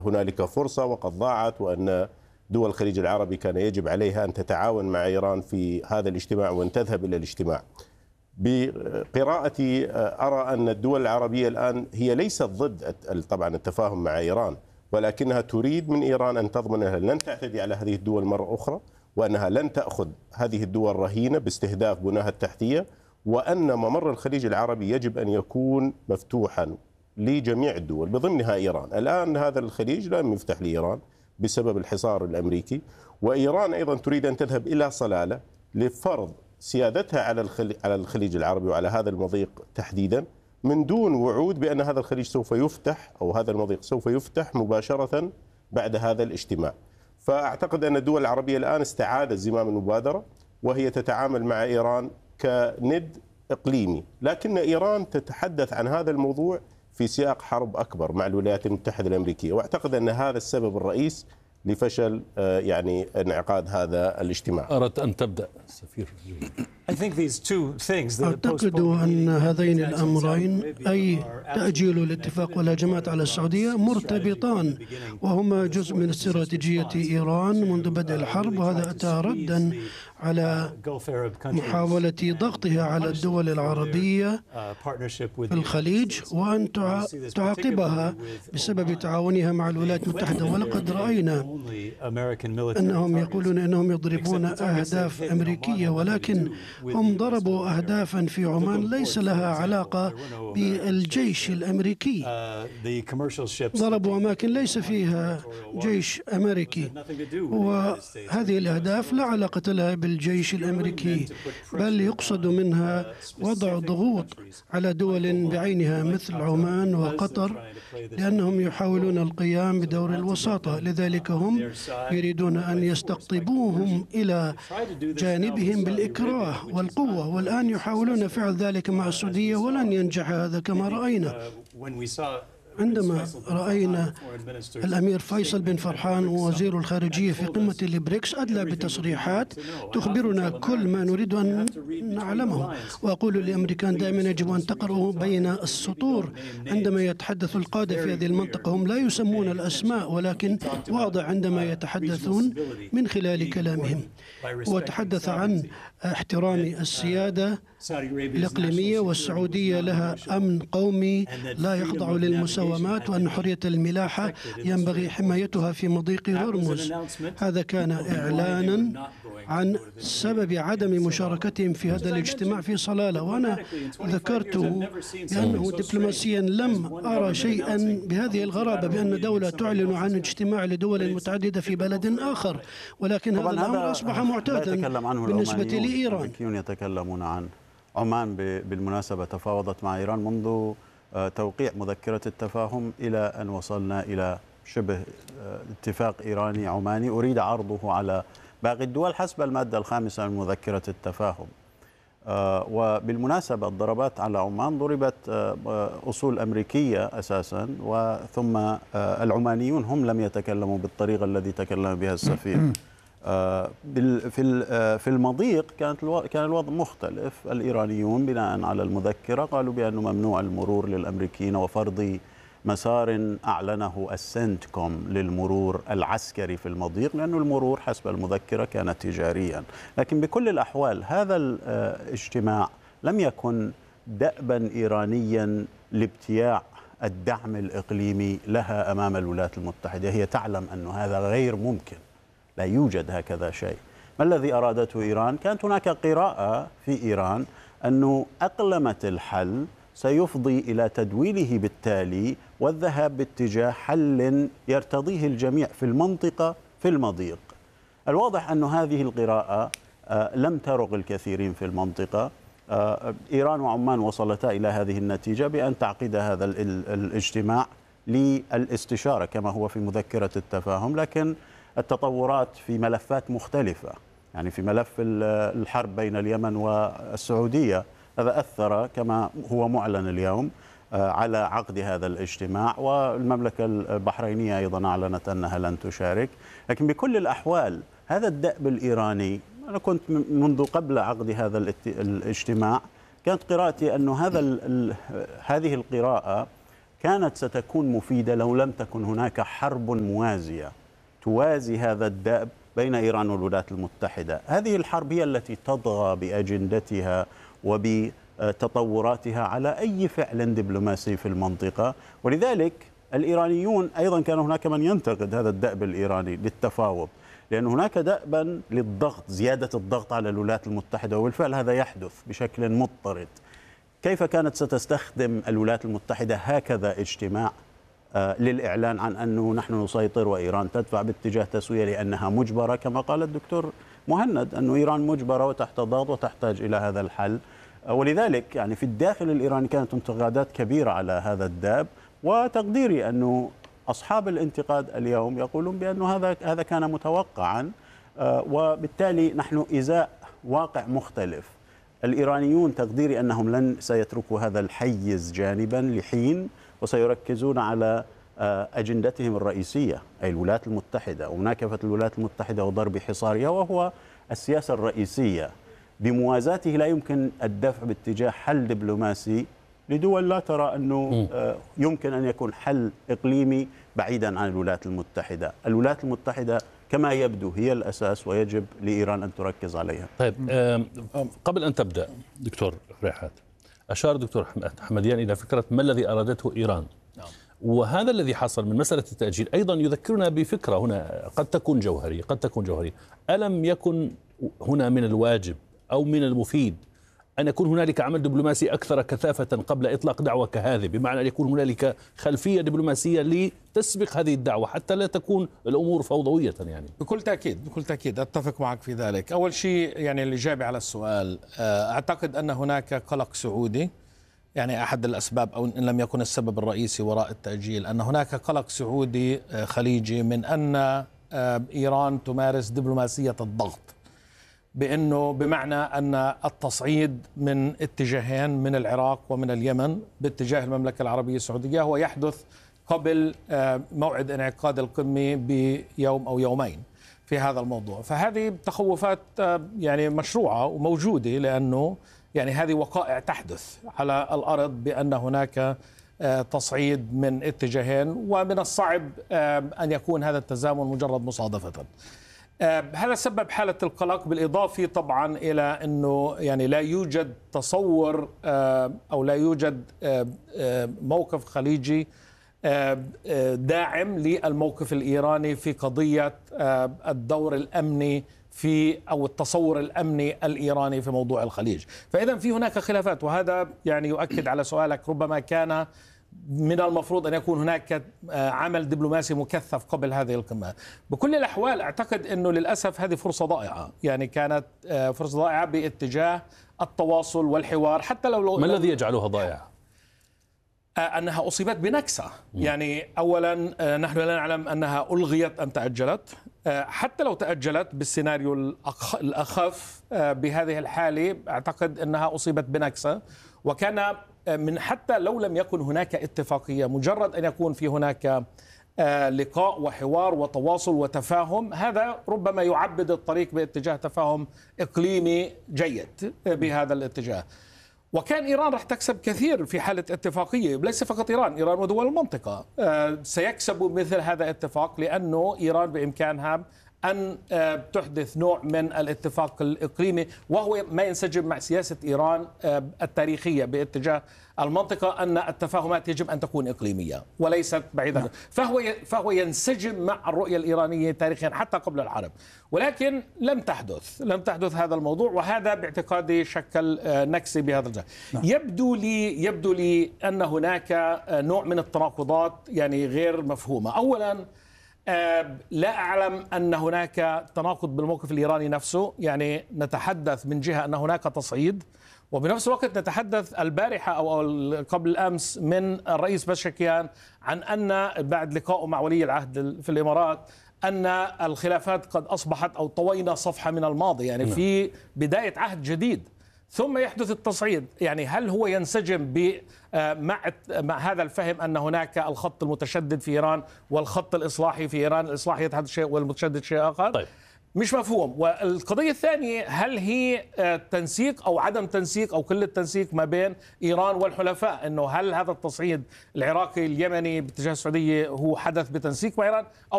هنالك فرصة وقد ضاعت، وأن دول الخليج العربي كان يجب عليها أن تتعاون مع إيران في هذا الاجتماع وأن تذهب إلى الاجتماع. بقراءتي أرى أن الدول العربية الآن هي ليست ضد طبعا التفاهم مع إيران، ولكنها تريد من إيران أن تضمن أنها لن تعتدي على هذه الدول مرة أخرى، وأنها لن تأخذ هذه الدول رهينة باستهداف بناها التحتية، وأن ممر الخليج العربي يجب أن يكون مفتوحا لجميع الدول بضمنها إيران. الآن هذا الخليج لم يفتح لإيران بسبب الحصار الأمريكي، وإيران أيضا تريد أن تذهب إلى صلالة لفرض سيادتها على الخليج العربي وعلى هذا المضيق تحديدا، من دون وعود بأن هذا الخليج سوف يفتح أو هذا المضيق سوف يفتح مباشرة بعد هذا الاجتماع. فأعتقد أن الدول العربية الآن استعادت زمام المبادرة، وهي تتعامل مع إيران كند إقليمي، لكن إيران تتحدث عن هذا الموضوع في سياق حرب أكبر مع الولايات المتحدة الأمريكية، وأعتقد أن هذا السبب الرئيس لفشل يعني انعقاد هذا الاجتماع. أردت أن تبدأ سفير. أعتقد أن هذين الأمرين، أي تأجيل الاتفاق والهجمات على السعودية، مرتبطان، وهما جزء من استراتيجية إيران منذ بدء الحرب، وهذا أتى ردا على محاولة ضغطها على الدول العربية في الخليج وأن تعاقبها بسبب تعاونها مع الولايات المتحدة. ولقد رأينا أنهم يقولون أنهم يضربون أهداف أمريكية، ولكن هم ضربوا أهدافا في عمان ليس لها علاقة بالجيش الأمريكي، ضربوا أماكن ليس فيها جيش أمريكي، وهذه الأهداف لا علاقة لها بالجيش الأمريكي، بل يقصد منها وضع ضغوط على دول بعينها مثل عمان وقطر، لأنهم يحاولون القيام بدور الوساطة. لذلك هم يريدون أن يستقطبوهم إلى جانبهم بالإكراه والقوة، والآن يحاولون فعل ذلك مع السعودية ولن ينجح هذا كما رأينا. عندما رأينا الأمير فيصل بن فرحان ووزير الخارجية في قمة البريكس أدلى بتصريحات تخبرنا كل ما نريد أن نعلمه. وأقول للأمريكان دائما يجب أن تقرأوا بين السطور عندما يتحدث القادة في هذه المنطقة، هم لا يسمون الأسماء ولكن واضح عندما يتحدثون من خلال كلامهم. وتحدث عن احترام السيادة الإقليمية، والسعودية لها أمن قومي لا يخضع للمساومات، وأن حرية الملاحة ينبغي حمايتها في مضيق هرمز. هذا كان إعلانا عن سبب عدم مشاركتهم في هذا الاجتماع في صلالة، وأنا ذكرته لأنه دبلوماسيا لم أرى شيئا بهذه الغرابة، بأن دولة تعلن عن اجتماع لدول متعددة في بلد آخر، ولكن هذا الأمر أصبح معتادا بالنسبة لإيران. يتكلمون عن عمان بالمناسبة تفاوضت مع إيران منذ توقيع مذكرة التفاهم إلى أن وصلنا إلى شبه اتفاق إيراني عماني أريد عرضه على باقي الدول حسب المادة الخامسة من مذكرة التفاهم. وبالمناسبة الضربات على عمان ضربت أصول أمريكية أساسا، وثم العمانيون هم لم يتكلموا بالطريقة التي تكلم بها السفير. في المضيق كان الوضع مختلف. الإيرانيون بناء على المذكرة قالوا بأنه ممنوع المرور للأمريكيين وفرض مسار أعلنه السنتكوم للمرور العسكري في المضيق، لأن المرور حسب المذكرة كان تجاريا. لكن بكل الأحوال هذا الاجتماع لم يكن دأبا إيرانيا لابتياع الدعم الإقليمي لها أمام الولايات المتحدة. هي تعلم أن هذا غير ممكن، لا يوجد هكذا شيء. ما الذي أرادته إيران؟ كانت هناك قراءة في إيران أنه أقلمة الحل سيفضي إلى تدويله بالتالي والذهاب باتجاه حل يرتضيه الجميع في المنطقة في المضيق. الواضح أن هذه القراءة لم ترغ الكثيرين في المنطقة. إيران وعمان وصلتا إلى هذه النتيجة بأن تعقد هذا الاجتماع للاستشارة كما هو في مذكرة التفاهم، لكن التطورات في ملفات مختلفة، يعني في ملف الحرب بين اليمن والسعودية هذا أثر كما هو معلن اليوم على عقد هذا الاجتماع، والمملكة البحرينية أيضا أعلنت أنها لن تشارك. لكن بكل الأحوال هذا الدأب الإيراني، أنا كنت منذ قبل عقد هذا الاجتماع كانت قراءتي أن هذه القراءة كانت ستكون مفيدة لو لم تكن هناك حرب موازية توازي هذا الدأب بين إيران والولايات المتحدة. هذه الحرب هي التي تطغى بأجندتها وبتطوراتها على أي فعل دبلوماسي في المنطقة، ولذلك الإيرانيون أيضا كان هناك من ينتقد هذا الدأب الإيراني للتفاوض، لأن هناك دأبا للضغط، زيادة الضغط على الولايات المتحدة، وبالفعل هذا يحدث بشكل مضطرد. كيف كانت ستستخدم الولايات المتحدة هكذا اجتماع للإعلان عن أنه نحن نسيطر وإيران تدفع باتجاه تسوية لأنها مجبرة، كما قال الدكتور مهند أنه إيران مجبرة وتحت ضغط وتحتاج إلى هذا الحل. ولذلك يعني في الداخل الإيراني كانت انتقادات كبيرة على هذا الداب، وتقديري أنه أصحاب الانتقاد اليوم يقولون بأنه هذا كان متوقعا، وبالتالي نحن إزاء واقع مختلف. الإيرانيون تقديري أنهم لن سيتركوا هذا الحيز جانبا لحين، وسيركزون على أجندتهم الرئيسية أي الولايات المتحدة ومناكفة الولايات المتحدة وضرب حصارها، وهو السياسة الرئيسية. بموازاته لا يمكن الدفع باتجاه حل دبلوماسي لدول لا ترى أنه يمكن أن يكون حل إقليمي بعيدا عن الولايات المتحدة. الولايات المتحدة كما يبدو هي الأساس، ويجب لإيران أن تركز عليها. طيب، قبل أن تبدأ دكتور ريحات، أشار دكتور حمديان إلى فكرة ما الذي أرادته إيران، وهذا الذي حصل من مسألة التأجيل أيضا يذكرنا بفكرة هنا قد تكون جوهرية. ألم يكن هنا من الواجب أو من المفيد أن يكون هنالك عمل دبلوماسي أكثر كثافة قبل إطلاق دعوة كهذه، بمعنى أن يكون هنالك خلفية دبلوماسية لتسبق هذه الدعوة حتى لا تكون الأمور فوضوية؟ يعني بكل تأكيد أتفق معك في ذلك. أول شيء يعني الإجابة على السؤال، أعتقد أن هناك قلق سعودي، يعني أحد الأسباب أو إن لم يكن السبب الرئيسي وراء التأجيل أن هناك قلق سعودي خليجي من أن إيران تمارس دبلوماسية الضغط، بأنه بمعنى أن التصعيد من اتجاهين، من العراق ومن اليمن باتجاه المملكة العربية السعودية، هو يحدث قبل موعد انعقاد القمة بيوم أو يومين في هذا الموضوع. فهذه تخوفات يعني مشروعة وموجودة، لأنه يعني هذه وقائع تحدث على الأرض بأن هناك تصعيد من اتجاهين، ومن الصعب أن يكون هذا التزامن مجرد مصادفة. هذا سبب حالة القلق، بالإضافة طبعا إلى أنه يعني لا يوجد تصور أو لا يوجد موقف خليجي داعم للموقف الإيراني في قضية الدور الأمني أو التصور الأمني الإيراني في موضوع الخليج. فإذا في هناك خلافات، وهذا يعني يؤكد على سؤالك، ربما كان من المفروض أن يكون هناك عمل دبلوماسي مكثف قبل هذه القمة. بكل الأحوال أعتقد أنه للأسف هذه فرصة ضائعة، يعني كانت فرصة ضائعة باتجاه التواصل والحوار. حتى لو ما الذي يجعلها ضائعة؟ أنها أصيبت بنكسة. يعني أولا نحن لا نعلم أنها ألغيت أم تأجلت. حتى لو تأجلت بالسيناريو الأخف بهذه الحالة أعتقد أنها أصيبت بنكسة. وكان من حتى لو لم يكن هناك اتفاقية، مجرد أن يكون في هناك لقاء وحوار وتواصل وتفاهم، هذا ربما يعبد الطريق باتجاه تفاهم إقليمي جيد بهذا الاتجاه. وكان إيران رح تكسب كثير في حالة اتفاقية، ليس فقط إيران ودول المنطقة سيكسبوا مثل هذا الاتفاق، لأنه إيران بإمكانها أن تحدث نوع من الاتفاق الإقليمي، وهو ما ينسجم مع سياسة إيران التاريخية باتجاه المنطقة، أن التفاهمات يجب أن تكون إقليمية وليست بعيدة. فهو ينسجم مع الرؤية الإيرانية تاريخيا حتى قبل الحرب، ولكن لم تحدث هذا الموضوع، وهذا باعتقادي شكل نكسة بهذا الجانب. يبدو لي أن هناك نوع من التناقضات يعني غير مفهومة. أولا لا أعلم أن هناك تناقض بالموقف الإيراني نفسه، يعني نتحدث من جهة أن هناك تصعيد، وبنفس الوقت نتحدث البارحة أو قبل الأمس من الرئيس بشكيان عن أن بعد لقائه مع ولي العهد في الإمارات أن الخلافات قد أصبحت أو طوينا صفحة من الماضي، يعني في بداية عهد جديد، ثم يحدث التصعيد. يعني هل هو ينسجم مع هذا الفهم أن هناك الخط المتشدد في إيران والخط الإصلاحي في إيران؟ الإصلاحي يتحدث شيء والمتشدد شيء آخر. طيب. مش مفهوم. والقضية الثانية، هل هي تنسيق أو عدم تنسيق أو قلة تنسيق ما بين إيران والحلفاء؟ أنه هل هذا التصعيد العراقي اليمني باتجاه السعودية هو حدث بتنسيق مع إيران أو